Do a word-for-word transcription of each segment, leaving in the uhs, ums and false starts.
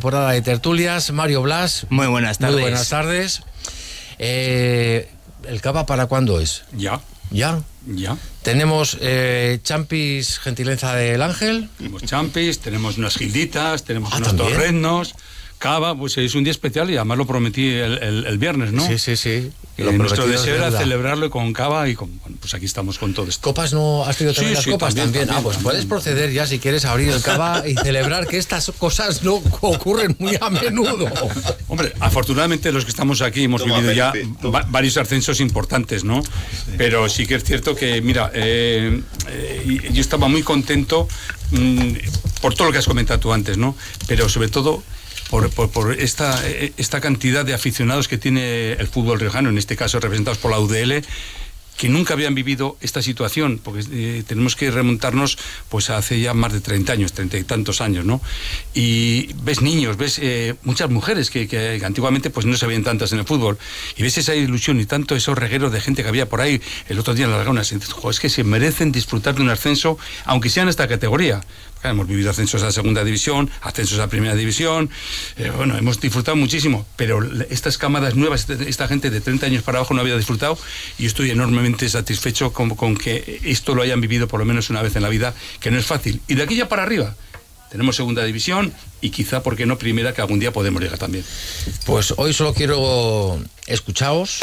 temporada de tertulias. Mario Blas. Muy buenas tardes. Muy buenas tardes. Eh, ¿El Cava para cuándo es? Ya. ¿Ya? Ya. Tenemos eh, Champis, gentileza del Ángel. Tenemos Champis, tenemos unas gilditas, tenemos Ah, unos ¿también? torreznos, cava, pues es un día especial y además lo prometí el, el, el viernes, ¿no? Sí, sí, sí. Eh, Lo nuestro prometido es deseo era deuda. celebrarlo con cava y con, bueno, pues aquí estamos con todo esto. ¿Copas no has pedido también Sí, las sí, copas? también, También. también, Ah, pues también. puedes proceder ya si quieres abrir el Cava y celebrar que estas cosas no ocurren muy a menudo. Hombre, afortunadamente los que estamos aquí hemos Toma, vivido ya Felipe, toma. va- varios ascensos importantes, ¿no? Sí. Pero sí que es cierto que, mira, eh, eh, yo estaba muy contento mmm, por todo lo que has comentado tú antes, ¿no? Pero sobre todo por, por, por esta, esta cantidad de aficionados que tiene el fútbol riojano, en este caso representados por la U D L, que nunca habían vivido esta situación, porque eh, tenemos que remontarnos pues hace ya más de treinta años, treinta y tantos años, ¿no? Y ves niños, ves eh, muchas mujeres que, que, que antiguamente pues no se veían tantas en el fútbol, y ves esa ilusión y tanto esos regueros de gente que había por ahí el otro día en las Lagunas, y dices, "Jo, es que se merecen disfrutar de un ascenso, aunque sea en esta categoría". Claro, hemos vivido ascensos a la segunda división, ascensos a primera división, eh, bueno, hemos disfrutado muchísimo, pero estas camadas nuevas, esta gente de treinta años para abajo no había disfrutado, y estoy enormemente satisfecho con, con que esto lo hayan vivido por lo menos una vez en la vida, que no es fácil. Y de aquí ya para arriba tenemos segunda división y quizá, ¿por qué no primera, que algún día podemos llegar también? Pues hoy solo quiero escucharos.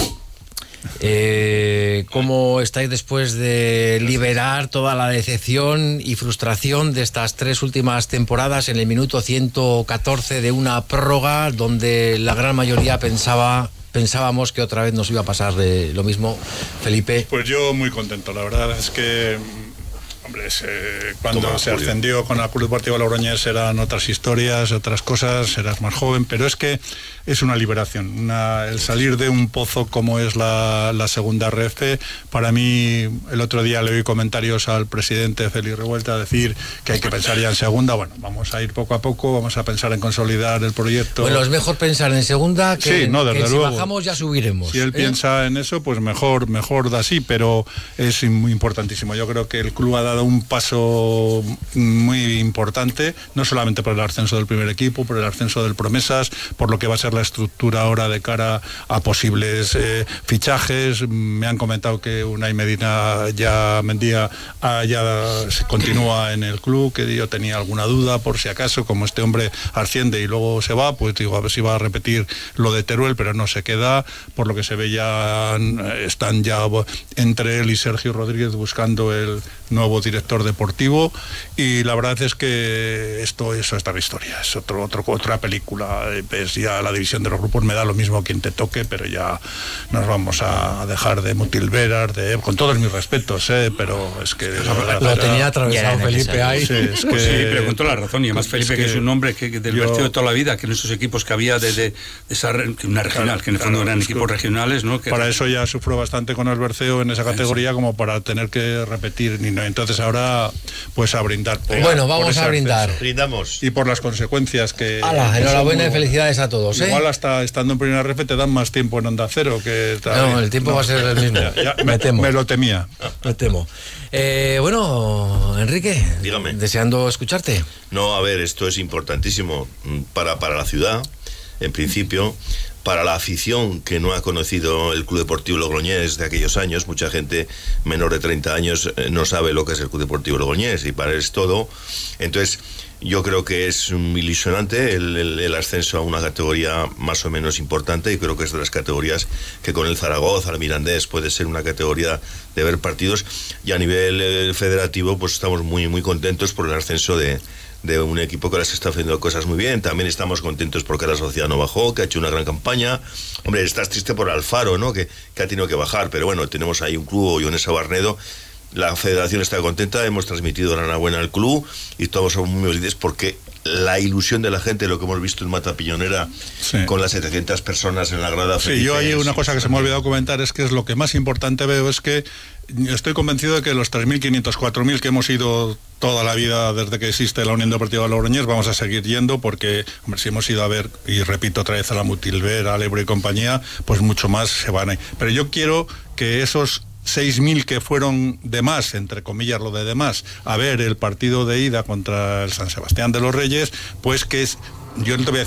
Eh, ¿Cómo estáis después de liberar toda la decepción y frustración de estas tres últimas temporadas en el minuto ciento catorce de una prórroga donde la gran mayoría pensaba pensábamos que otra vez nos iba a pasar de lo mismo? Felipe. Pues yo muy contento, la verdad es que, hombre, es, eh, cuando Toma, se Julio. ascendió con el Club Deportivo Logroñés eran otras historias, otras cosas, eras más joven, pero es que es una liberación, una, el salir de un pozo como es la, la segunda R F. Para mí, el otro día le oí comentarios al presidente Félix Revuelta decir que hay que pensar ya en segunda. Bueno, vamos a ir poco a poco, vamos a pensar en consolidar el proyecto. Bueno, es mejor pensar en segunda que, Sí, no, desde que si luego. bajamos ya subiremos. Si él ¿eh? piensa en eso, pues mejor, mejor da así, pero es muy importantísimo. Yo creo que el club ha dado un paso muy importante, no solamente por el ascenso del primer equipo, por el ascenso del Promesas, por lo que va a ser la estructura ahora de cara a posibles eh, fichajes. Me han comentado que Unai Medina ya Mendía ah, ya se continúa en el club, que yo tenía alguna duda por si acaso, como este hombre asciende y luego se va, pues digo, a ver si va a repetir lo de Teruel, pero no se queda. Por lo que se ve ya eh, están ya entre él y Sergio Rodríguez buscando el nuevo director deportivo, y la verdad es que esto es otra historia, es otro, otro, otra película. Es ya la división de los grupos, me da lo mismo quien te toque, pero ya nos vamos a dejar de mutilveras, de, con todos mis respetos, eh, pero es que la verdad Lo era- tenía Ya atravesado era Felipe necesario. ahí. Sí, es que, Pues sí, pero con toda la razón, y además es Felipe, que, que es un hombre que, que del yo- vertido de toda la vida, que en esos equipos que había de, de, de esa re- una regional, Claro, que en el fondo claro, eran es que equipos regionales, ¿no? Que para era- eso ya sufro bastante con el Berceo en esa categoría como para tener que repetir, ni no. Entonces ahora pues a brindar por, Bueno, por vamos ese a brindar. ascenso. Brindamos. Y por las consecuencias que... Hala, que enhorabuena son y muy- felicidades a todos, ¿eh? Igual hasta estando en primera R F te dan más tiempo en Onda Cero que... No, el tiempo va a ser el mismo. Ya, me, me, temo. me lo temía. Me temo. Eh, bueno, Enrique, Dígame. deseando escucharte. No, a ver, esto es importantísimo mm, para, para la ciudad, en principio, para la afición que no ha conocido el Club Deportivo Logroñés de aquellos años. Mucha gente menor de treinta años eh, no sabe lo que es el Club Deportivo Logroñés, y para él es todo. Entonces, yo creo que es muy ilusionante el, el, el ascenso a una categoría más o menos importante, y creo que es de las categorías que con el Zaragoza, el Mirandés, puede ser una categoría de ver partidos, y a nivel eh, federativo pues estamos muy, muy contentos por el ascenso de, de un equipo que las está haciendo cosas muy bien. También estamos contentos porque la sociedad no bajó, que ha hecho una gran campaña. Hombre, estás triste por Alfaro, ¿no? Que, que ha tenido que bajar, pero bueno, tenemos ahí un club, Ionesa Barnedo. La federación está contenta, hemos transmitido la enhorabuena al club y todos somos muy felices porque la ilusión de la gente, lo que hemos visto en Mata Piñonera, Sí. con las setecientas personas en la grada. Sí, yo hay una cosa que se me ha olvidado comentar, es que es lo que más importante veo, es que estoy convencido de que los tres mil quinientos, cuatro mil que hemos ido toda la vida desde que existe la Unión Deportiva Logroñés, vamos a seguir yendo, porque, hombre, si hemos ido a ver, y repito otra vez, a la Mutilver, al Ebro y compañía, pues mucho más se van a ir. Pero yo quiero que esos seis mil que fueron de más, entre comillas lo de de más, a ver el partido de ida contra el San Sebastián de los Reyes, pues que es, yo no te voy a decir